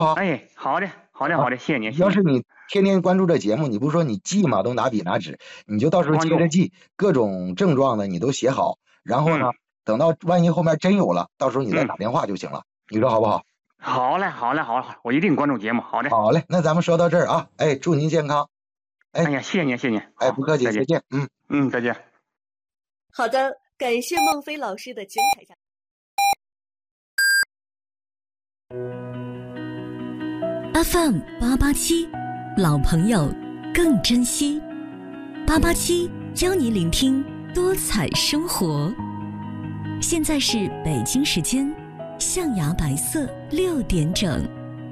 哎，好的，好的，好的，谢谢您。 要是你天天关注这节目，你不是说你记吗？都拿笔拿纸，你就到时候接着记，各种症状呢你都写好，然后呢，等到万一后面真有了，到时候你再打电话就行了。你说好不好？ 好嘞，好嘞，好嘞，我一定关注节目。好的， 好嘞，那咱们说到这儿啊，哎，祝您健康。 哎呀，谢谢您，谢谢您。 哎，不客气，再见。 再见。 好的，感谢孟非老师的精彩讲。 FM 887，老朋友更珍惜。887邀你聆听多彩生活。现在是北京时间象牙白色6点整。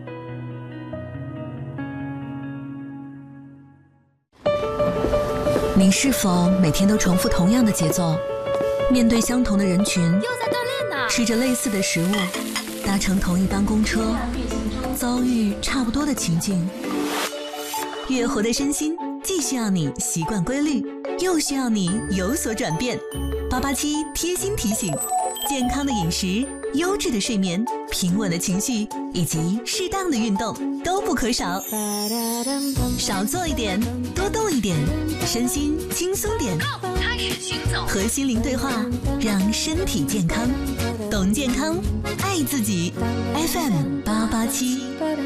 你是否每天都重复同样的节奏，面对相同的人群， 又在锻炼呢？ 吃着类似的食物，搭乘同一班公车，遭遇差不多的情境？月活的身心既需要你习惯规律，又需要你有所转变。887贴心提醒：健康的饮食、优质的睡眠、平稳的情绪以及适当的运动都不可少。少做一点，多动一点，身心轻松点。 开始行走， 和心灵对话，让身体健康。懂健康，爱自己。FM 887。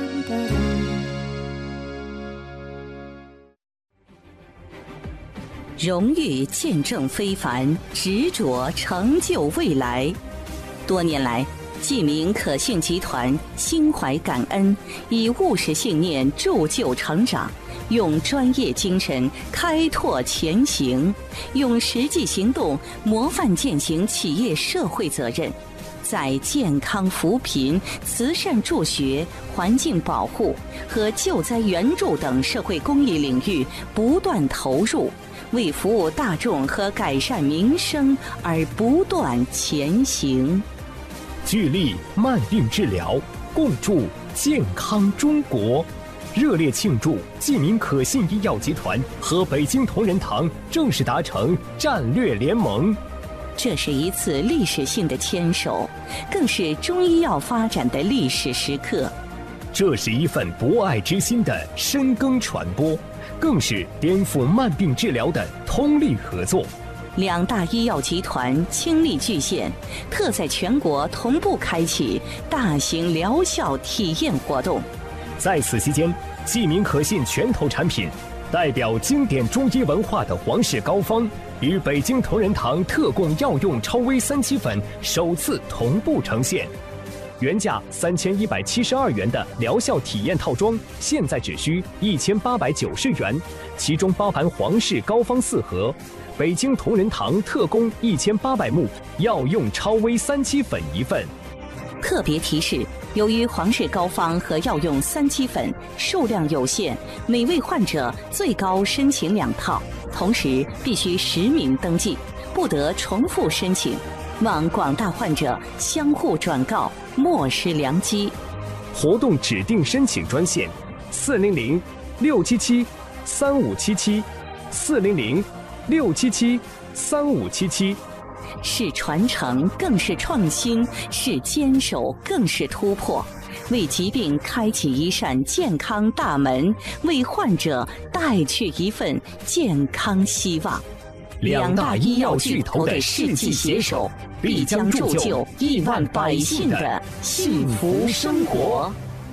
荣誉见证非凡，执着成就未来。多年来，记名可信集团心怀感恩，以务实信念铸就成长，用专业精神开拓前行，用实际行动模范践行企业社会责任，在健康扶贫、慈善助学、环境保护和救灾援助等社会公益领域不断投入，为服务大众和改善民生而不断前行。 聚力慢病治疗，共筑健康中国。热烈庆祝记名可信医药集团和北京同仁堂正式达成战略联盟。 这是一次历史性的牵手，更是中医药发展的历史时刻。 这是一份博爱之心的深耕传播，更是颠覆慢病治疗的通力合作。 两大医药集团倾力巨献，特在全国同步开启大型疗效体验活动。 在此期间，记名可信拳头产品代表经典中医文化的皇氏膏方与北京同仁堂特供药用超微3七粉首次同步呈现。原价3172元的疗效体验套装，现在只需1890元，其中包含皇氏膏方4盒，北京同仁堂特供1800目药用超微3七粉1份。 特别提示：由于皇氏膏方和药用3七粉数量有限，每位患者最高申请2套，同时必须实名登记，不得重复申请。望广大患者相互转告，莫失良机。 活动指定申请专线：400-677-3577，400-677-3577。 是传承，更是创新；是坚守，更是突破。为疾病开启一扇健康大门，为患者带去一份健康希望。 两大医药巨头的世纪携手，必将铸就亿万百姓的幸福生活。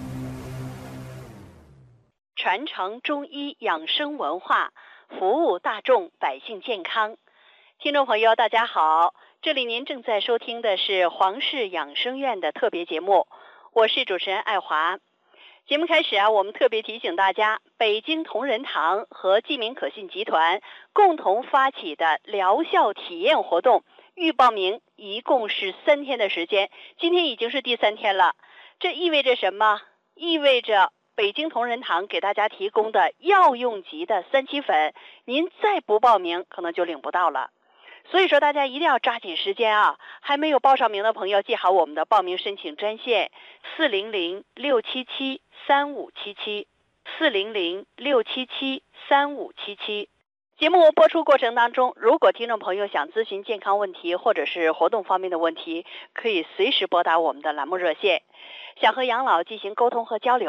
传承中医养生文化，服务大众百姓健康。听众朋友大家好，这里您正在收听的是皇氏养生院的特别节目，我是主持人爱华。节目开始我们特别提醒大家，北京同仁堂和记名可信集团共同发起的疗效体验活动，预报名一共是3天的时间，今天已经是第3天了。这意味着什么？意味着北京同仁堂给大家提供的药用级的3七粉，您再不报名可能就领不到了。所以说大家一定要抓紧时间还没有报上名的朋友，记好我们的报名申请专线400-677-3577，400-677-3577。 节目播出过程当中，如果听众朋友想咨询健康问题或者是活动方面的问题，可以随时拨打我们的栏目热线，想和杨老进行沟通和交流。